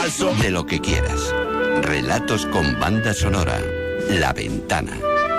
falso. De lo que quieras. Relatos con banda sonora. La Ventana.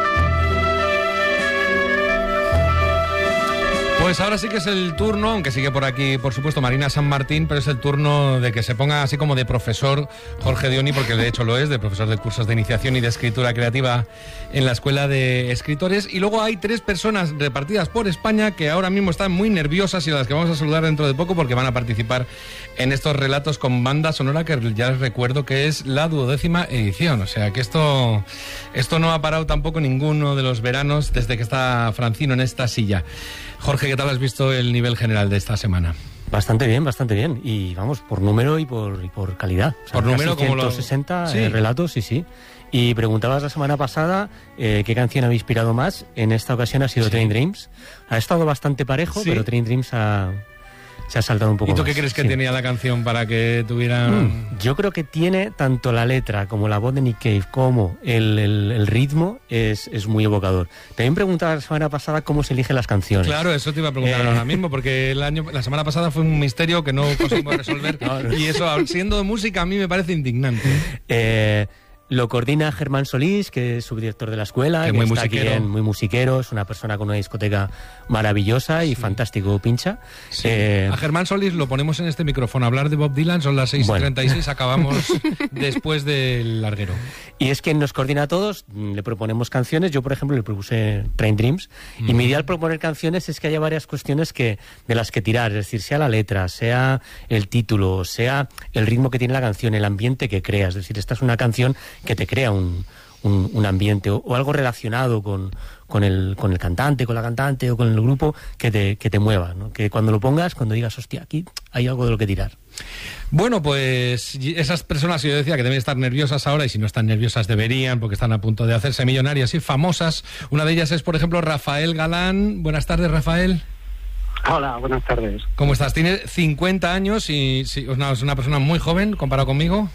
Pues ahora sí que es el turno, aunque sigue por aquí, por supuesto, Marina San Martín, pero es el turno de que se ponga así como de profesor Jorge Dioni, porque de hecho lo es, de profesor de cursos de iniciación y de escritura creativa en la Escuela de Escritores. Y luego hay 3 personas repartidas por España que ahora mismo están muy nerviosas y a las que vamos a saludar dentro de poco porque van a participar en estos relatos con banda sonora, que ya les recuerdo que es la 12ª edición. O sea que esto no ha parado tampoco ninguno de los veranos desde que está Francino en esta silla. Jorge, ¿qué tal has visto el nivel general de esta semana? Bastante bien. Y vamos, por número y por calidad. O sea, por número, como 160 relatos, sí. Y preguntabas la semana pasada qué canción había inspirado más. En esta ocasión ha sido Train Dreams. Ha estado bastante parejo, pero Train Dreams se ha saltado un poco más. ¿Y tú qué crees que tenía la canción para que tuviera...? Yo creo que tiene tanto la letra como la voz de Nick Cave como el ritmo es muy evocador. También preguntaba la semana pasada cómo se eligen las canciones. Claro, eso te iba a preguntar ahora mismo, porque la semana pasada fue un misterio que no conseguimos resolver. Y eso, siendo de música, a mí me parece indignante. Lo coordina Germán Solís, que es subdirector de la escuela, que muy está musiquero. Aquí muy musiquero, es una persona con una discoteca maravillosa y fantástico pincha. Sí. A Germán Solís lo ponemos en este micrófono a hablar de Bob Dylan, son las 6:36, acabamos después del larguero. Y es quien nos coordina a todos, le proponemos canciones. Yo, por ejemplo, le propuse Train Dreams, y mi idea al proponer canciones es que haya varias cuestiones de las que tirar, es decir, sea la letra, sea el título, sea el ritmo que tiene la canción, el ambiente que crea. Es decir, esta es una canción que te crea un ambiente o algo relacionado con el cantante, con la cantante o con el grupo que te mueva, ¿no? Que cuando lo pongas, cuando digas, hostia, aquí hay algo de lo que tirar. Bueno, pues esas personas, yo decía que deben estar nerviosas ahora, y si no están nerviosas deberían, porque están a punto de hacerse millonarias y famosas. Una de ellas es, por ejemplo, Rafael Galán. Buenas tardes, Rafael. Hola, buenas tardes. ¿Cómo estás? Tiene 50 años y es una persona muy joven comparado conmigo.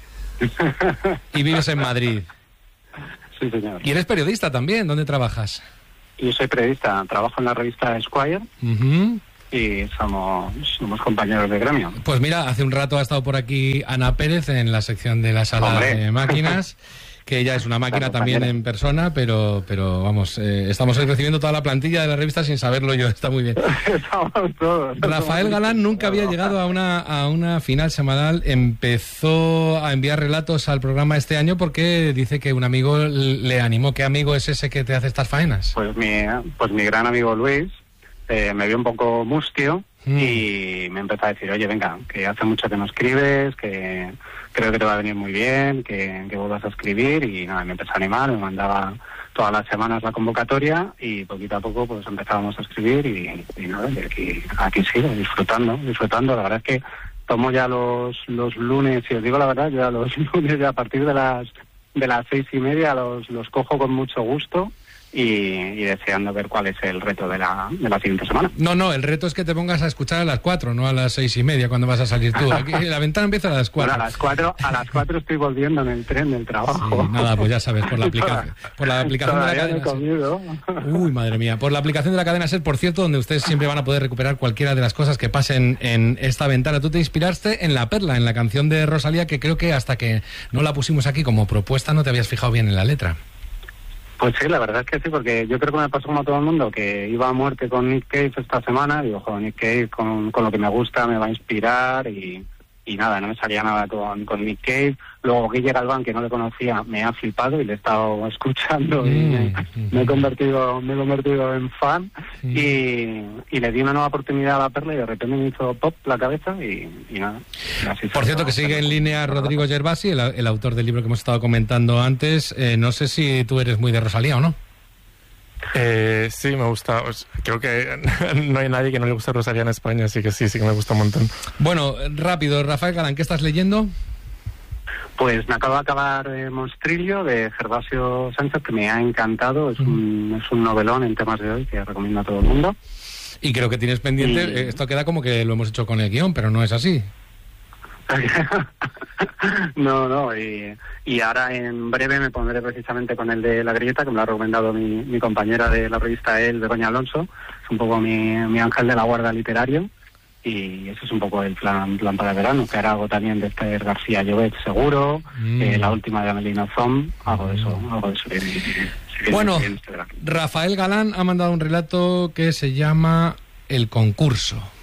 Y vives en Madrid. Sí, señor. Y eres periodista también. ¿Dónde trabajas? Yo soy periodista, trabajo en la revista Esquire. Y somos compañeros de gremio. Pues mira, hace un rato ha estado por aquí Ana Pérez en la sección de la sala de máquinas, que ella es una máquina también en persona, pero vamos, estamos hoy recibiendo toda la plantilla de la revista sin saberlo yo, está muy bien. Estamos todos. Rafael Galán nunca había llegado a una final semanal, empezó a enviar relatos al programa este año porque dice que un amigo le animó. ¿Qué amigo es ese que te hace estas faenas? Pues mi gran amigo Luis me vio un poco mustio y me empezó a decir, oye, venga, que hace mucho que no escribes, que creo que te va a venir muy bien, que vuelvas a escribir. Y nada, me empezó a animar, me mandaba todas las semanas la convocatoria y poquito a poco pues empezábamos a escribir y nada, y aquí sigo disfrutando. La verdad es que tomo ya los lunes, si os digo la verdad, ya los lunes ya a partir de las 6:30 los cojo con mucho gusto. Y deseando ver cuál es el reto de la siguiente semana. No, el reto es que te pongas a escuchar a las 4, no a las 6:30 cuando vas a salir tú. Aquí, la ventana empieza a las 4. Bueno, a las 4 estoy volviendo en el tren del trabajo. Sí, nada, pues ya sabes, por la aplicación de la cadena SER. Uy, madre mía, por la aplicación de la cadena SER, por cierto, donde ustedes siempre van a poder recuperar cualquiera de las cosas que pasen en esta ventana. Tú te inspiraste en La Perla, en la canción de Rosalía, que creo que hasta que no la pusimos aquí como propuesta no te habías fijado bien en la letra. Pues sí, la verdad es que sí, porque yo creo que me pasó como a todo el mundo, que iba a muerte con Nick Cave esta semana. Digo, joder, Nick Cave con lo que me gusta me va a inspirar y nada, no me salía nada con Nick Cave. Luego Guille Galván, que no le conocía, me ha flipado y le he estado escuchando y me he convertido en fan. Y le di una nueva oportunidad a La Perla y de repente me hizo pop la cabeza y nada. Por cierto, que sigue en línea Rodrigo Gervasi, el autor del libro que hemos estado comentando antes. No sé si tú eres muy de Rosalía o no. Sí, me gusta. Creo que no hay nadie que no le guste Rosalía en España, así que sí que me gusta un montón. Bueno, rápido, Rafael Galán, ¿qué estás leyendo? Pues me acabo de acabar Monstrillo, de Gervasio Sánchez, que me ha encantado. Es un novelón en temas de hoy que recomiendo a todo el mundo. Y creo que tienes pendiente, esto queda como que lo hemos hecho con el guión, pero no es así. No, y ahora en breve me pondré precisamente con el de La Grieta, que me lo ha recomendado mi compañera de la revista Begoña Alonso. Es un poco mi ángel de la guarda literario. y ese es un poco el plan para el verano, que hará algo también de Esther García Llobet seguro, la última de Amelina Zom, algo de eso Bueno, Rafael Galán ha mandado un relato que se llama El concurso.